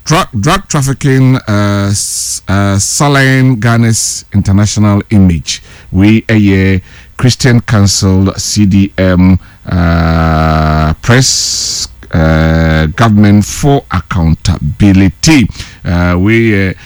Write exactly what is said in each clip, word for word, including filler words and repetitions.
drug drug trafficking uh, uh sullying Ghana's international image. We a Christian Council C D M uh press uh government for accountability. Uh we uh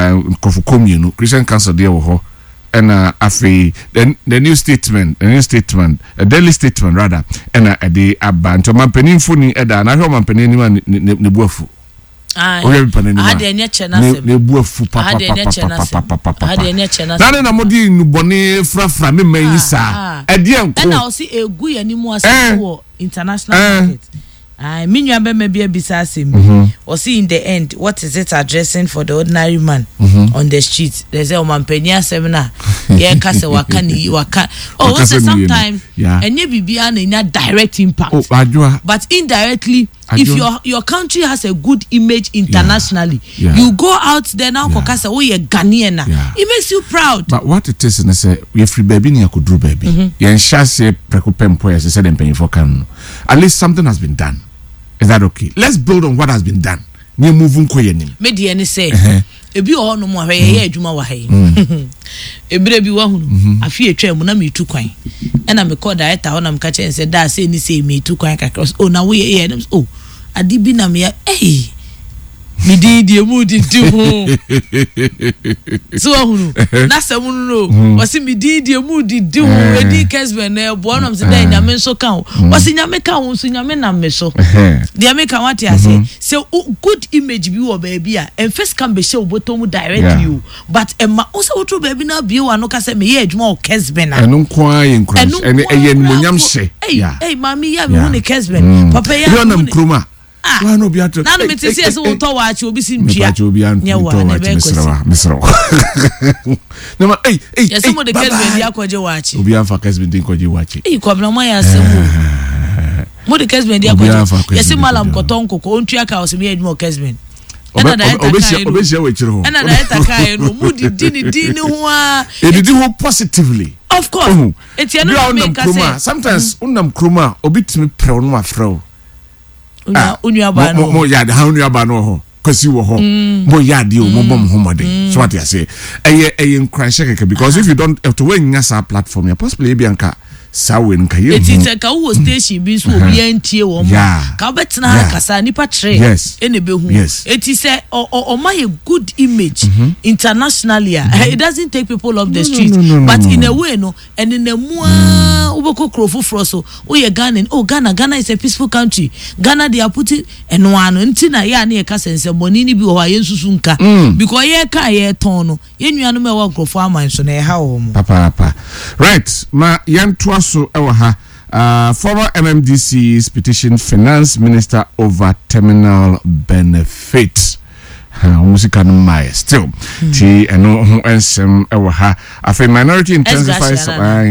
uh Christian Council there wo and uh afi then the new statement the new statement a daily statement rather and a day abantu mampanin funi eda na hwe mampanin ni ne buafu ah ade enye chena sem ne buafu papa papa ade enye chena sem na na modi nubone frafra me mayisa ade enko na o si egu yanimu ase wo international market. I mean, you remember be a bisassim. Or see in the end, what is it addressing for the ordinary man mm-hmm. on the street? There's a woman penya seminar. Yeah, kasa wakani waka. Oh, also sometimes yeah, and you be in a direct impact. Oh, ajua. But indirectly, ajua. If your your country has a good image internationally, yeah. Yeah. you go out there now, yeah. kasa oh you're Ghanaian. Yeah. It makes you proud. But what it is, and say we free baby, you could do baby. You ensure say prekupempo as I said and paying for can. At least something has been done. Is that okay? Let's build on what has been done. Ni move ko yenim. Me de any say. Ebi o no mo hwe ye adwuma wa hai. Ebire bi wa hunu. Afi etwa mu na me tu kwan. E na me call director ho na me ka che say da say ni say me tu kwan kakra. Oh na we ye ye. Oh adi bi na me eh. Me di di mu di di ho. So hunu. Na samu no. Wasi me di di mu di di ho. E di kesben na e bo na me say da nyame so kan. Wasi nyame kan ho so nyame na me so. Dia me kan what ya say. Say good image bi wo baby a. En first can be show bottom direct you. But e ma o say wo tro baby na bi wo no ka say me ye adwuma o kesben na. Enu kwa ye nkran. Ene eye munyam hye. Eh eh mami ya me hu ne kesben. Papa ya. Yo na mkroma. Why no be at na no me tese so to watch obi simtua nya wa na be misrawa misrawa no ma eh eh yes mo de kesben dia kwaje watch obi anfa kesben din kwaje watch eh kwa na ma ya semu mo de kesben dia kwaje yes malam koton koko ontua ka o se me edmo kesben ena da eta kai obi se we chire ho ena da eta kai no mu di di di ni ho a e di ho positively of course eti eno make say sometimes unam kroma obi timi pre no afro Unya unya ba no mo ya de ha unya ba no ho kwasi wo ho mo ya de o mo bom ho mode so what you say eye eye nkran shekeke because if you don't have to win nyasa platform ya possibly be anka sawe nka ye eti te ka wo station bi so obi antie wo mo ka betina kasa nipa tre ene be hu eti se o ma ye good image internationally it doesn't take people off the street but in a way no and in a mo uboko krofo froso o ye Ghana oh Ghana Ghana is a peaceful country Ghana they are putting eno anu nti na ya na ye ka sense boni ni bi wo ha yensusu nka because ye ka ye ton no ye nuanu me wo krofo aman so na ye ha wo mo papa papa right ma yanto so ewa uh former M M D C's petition finance minister over terminal benefits music and my still ti eno ho ensem ewa ha afi minority intensifies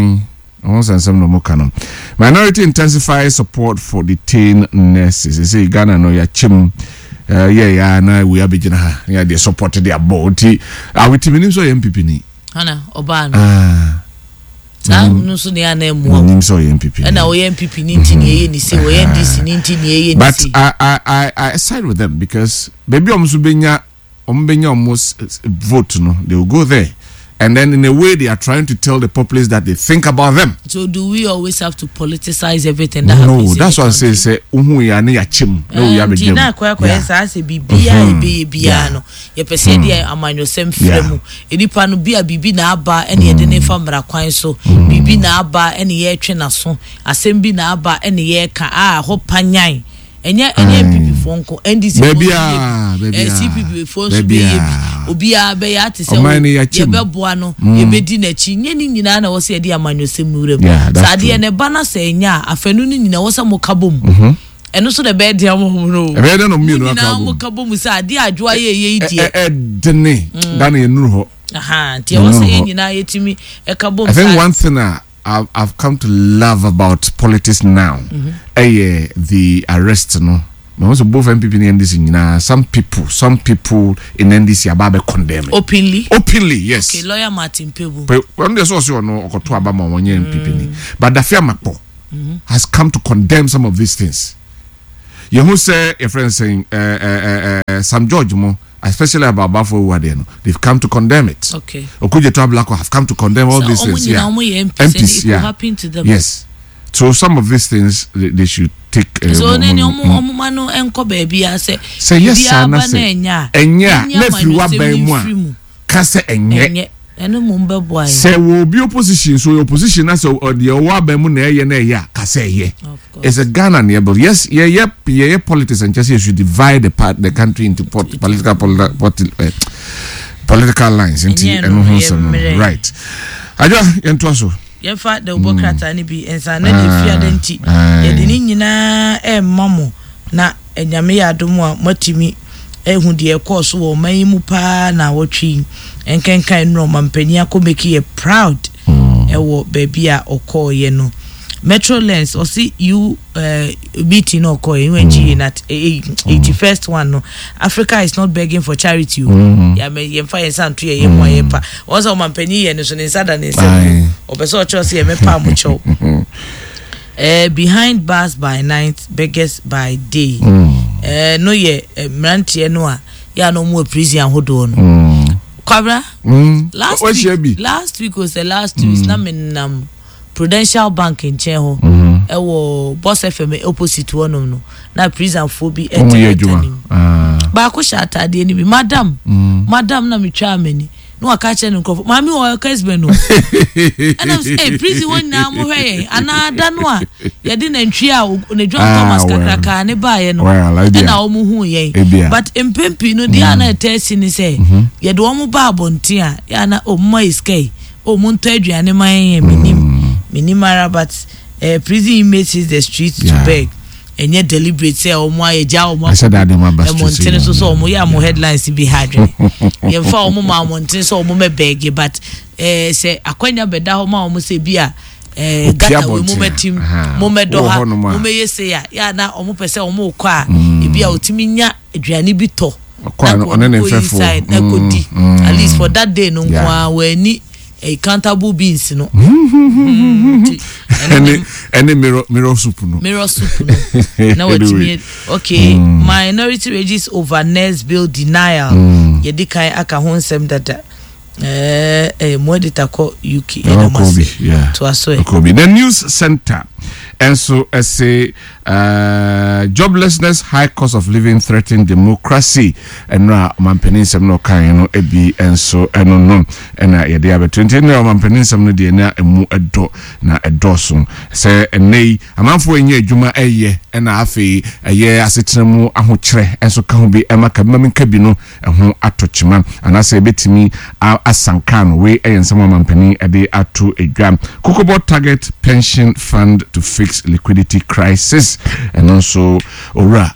minority intensifies support for detained nurses. They say Ghana no ya chim uh, yeah yeah na we are begin ha yeah they support their body are we team so M P P ni ana obano ah ah no so ne ana mu nim so M P P na o M P P ni ntini ye ni se o M D C ni ntini ye ni se but I I I I side with them because baby omso benya ombenya almost vote no they will go there. And then in a way they are trying to tell the populace that they think about them. So do we always have to politicize everything that no, happens? No, that's what I say say uhu ya ne ya chim. No ya be dem. Na kwa kwa sa say bibia e be bia no. Ye pese dia amanyo sem fremu. Enipa no bia bibi na aba ene ye de ne fa mra kwan so. Bibi na aba ene ye twe na so. Asem bi na aba ene ye ka ah ho panyan. Enye enye M P P fonko N D C baby ah baby C P P fonso be obi a be ya te se ye be boa no ye be di na chi nye ni nyina na wo se de amanyo sem nurem sa de ne bana se nya afanu ni nyina wo se mo kabom eno so de be de amom no e be de no mi no kabom mo kabom sa de adwoa ye ye di e de ne da na ye nuru ho aha ti wo se ye nyina ye timi e kabom sa I think one thing uh, I've, I've come to love about politics now. Mm-hmm. Uh, the arrest, no. Also, both M P P and N D C, uh, some people, some people in N D C are about condemn openly. Openly, yes. Okay, lawyer Martin Pebu. But when there's also no or two about one year M P P, but the Fiamapo has come to condemn some of these things. You who say your friend saying uh, uh, uh, Sam George mo, especially about Bafo Wadeno, they've come to condemn it. Okay. Okuje Tablako have come to condemn all so these things. Yeah. M Ps, yeah. Happen to them. Yes. So some of these things they, they should take. Uh, so then you mano enko baby I say. Say yes, sana say. Enya, nefi wa bemwa. Kase enye. Eno mumbe boy. Say will be opposition, so opposition as or the wa bemu na ye na ya kase ye. It's a Ghana neighbor. Yes, yeah, yeah, yeah, politics and just you should divide the part the country into pot, political politi uh, political lines into and right. Ajo yento so. Ye fa the Bokrata ni bi ensa na de fia denti. Ye de ni nyina e mamo na enyame ya adomu a matimi ehu de e course wo man mu pa na wotwi enkenkan no mampani akomeki ye proud e wo baby a okoye no Metrolens or see you uh, beating no coin when G at eighty-first one no Africa is not begging for charity. Mm-hmm. Ya me yem fire san to ye mo ye pa. Also man penny and so inside and inside. Obeso cho see me pa mo cho. Eh behind bars by night, beggars by day. Eh no ye mrantie no a ya no mo prison hodo no. Kwabra? Last week last week was the last two weeks na me nam Prudential Bank in Cheho, mm-hmm. Ewo Boss F M opposite one no na prison phobia enter. Ba ko shata de ni bi madam, madam na me twa mani. No aka che no nkofo. Mami o ka husband no. And I say hey prison one na mo hwe anada no a ye de nantwi a ne John Thomas kakraka ne ba ye no. Na o mu hu ye. But empempi no dia na test ni say ye de o mu ba abonte a ya na o mo iskay. O mu nto aduane man ye minim. Minimara but uh, prison inmates is the streets yeah. to beg and yet deliberate say o mo ayeja o mo I said that in my best mountain so so mo ya mo headlines be hard ye fa o mo ma mountain so o mo me beg but eh say akwanya beda ho ma o mo say bia eh gata we mo metim mo medo ha mo me yese ya ya na o mo pese o mo kọ a e bia otimi nya aduane bi to on ne fefo na kodi at least for that day no kwa we ni a countable beans no any any mirror mirror soup no mirror soup no now what you mean okay mm. Minority Regis over next bill denial mm. Yedikai aka honsem dada eh eh modita ko U K yeah to aso the news center and so I say uh joblessness, high cost of living threaten democracy and na mampeni sem no kan no ebi and so eno no and na ye dey about twenty na mampeni sem no dey na emu edo na edoso say enei amanfo enye adwuma eye na afi eye asetenemu ahokyere enso ka ho bi emaka maminka bi no eho atochima anase betimi asankan we eyensem mampeni ede ato edwam Kokobo target pension fund to fix liquidity crisis and also ora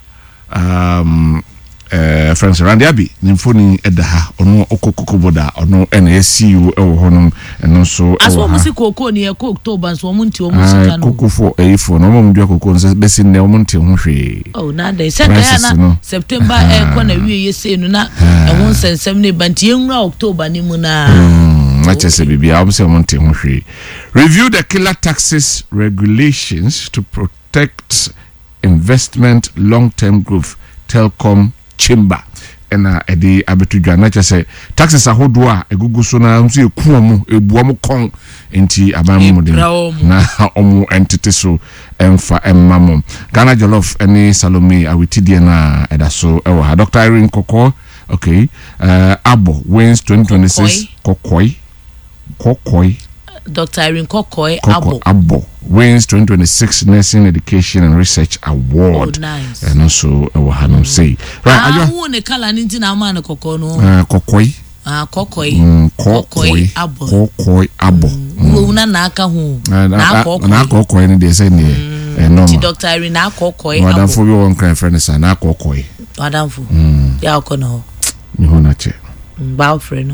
um uh friends around Abi nimfoni edaha ono okokobo da ono N S U ewo honum and also aso mo si koko ni e ko October so mo nti o mo sika no kokofo eifo no mo mdua koko nse besi ne o mo nti ho hwe oh na dey se na September e ko na wie yese no na e won sensem ne banti enwura October ni mu na Manchester Bibi abse mo nti ho hwe review the killer taxes regulations to protect investment long-term growth Telcom chamber ena edi abetudwa na chese taxes ahodo a egugu so na nso ekuo mu ebuo mu kon enti aban mu de na omu entity so emfa emmamo Ghana Jollof eni Salome awitidie na edaso ewo ha Doctor Irene Koko okay uh, Abo wins twenty twenty-six Kokoi Kokoi Doctor Irene Kokoi Abo Abo wins twenty twenty-six Nursing Education and Research Award. Oh, nice. And also uh, Hanum say. Right, ah, who ne kala ninti na ama ne Koko no? Uh, Kokoi. Ah, Kokoi. Mm, Kokoi Abo. Kokoi Abo. Wo una na aka hu. Na Kokoi. Na Kokoi ni dey say ni. Eh no. Doctor Irene na Kokoi Abo. Madam for you one kind friend say na Kokoi. Madam for. Ya oko no. Ni ho na che. Ba friend no.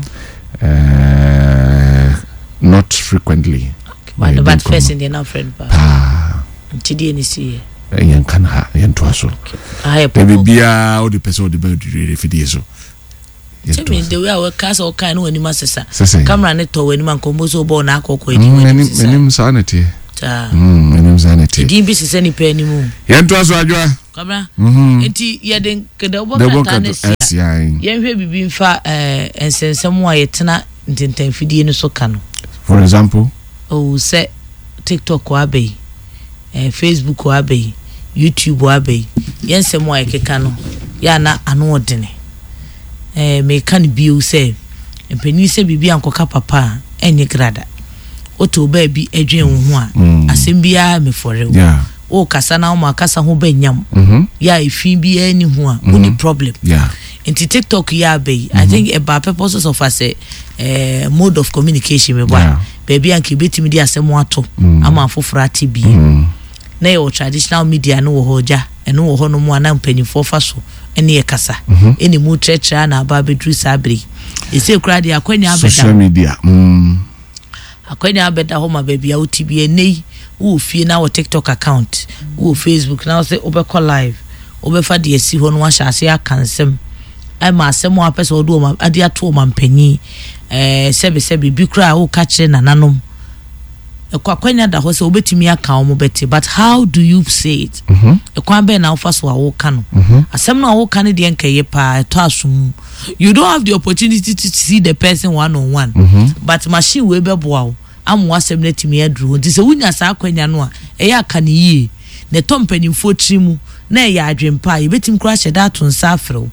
Uh not frequently. But but first in the friend pa. Ah. Today ni see. Yen kan ha yen to aso. Ah, baby bia o the person o the be the fidie so. Tell me the way I work cast all kind when you masesa. Camera ne to when man kombo so bo na akoko edi when. Menim sanity. Ta. Mm, menim sanity. Edi bi se se ni pe ni mu. Yen to aso adwa. kabra mhm enti ye de kede obokata na sia ye hwe bibi mfa eh ensensem a yetena ntentan fidie no so ka no for example oh say TikTok wa be eh Facebook wa be YouTube wa be yensem a yekeka no ya na ano odene eh me kan biu say empeni se bibi ankoka papa enye grada oto ba bi adwen wo ho a asem bia me fore yeah o kasa na o makasa ho banyam mhm ya ifi bia ni ho a wo ni problem yeah into TikTok ya be I think about purposes of us eh mode of communication me boy baby anke betimi di asem ato ama afofra T B na your traditional media no wo hoja eno wo ho no mu ana mpanifo fa so ene ye kasa ene mu tretra na aba bedru sabri ese kura dia akwanya abeda social media mm akwanya abeda ho ma baby a T B nei wo fie na wo TikTok account wo Facebook na say obekọ live obefa de esi ho no wa hyase akansem ai ma asem wa pese odo ma ade ato ma mpanyi eh sebe sebe bi kura wo ka kire nananom ekwa kwanya da ho se obetimi aka omo beti but how do you say it mhm ekwa be na ofa so wo ka no asem na wo ka ne de nkaye pa to asum you don't have the opportunity to see the person one on one but machine we be boa am wasem na timi adru nti se wunya sa kwanya no a e ya aka ne yie ne tompanimfo trimu na e ya adwempa e betim kura hyeda to nsa afrew